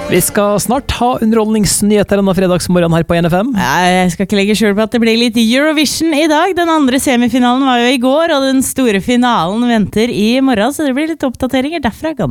Vi skal snart ha underholdningsnyheter denne fredagsmorgen her på NFM. Jeg skal ikke legge skjul på at det blir litt Eurovision i dag. Den andre semifinalen var jo i går, og den store finalen venter i morgen, så det blir litt oppdateringer derfra.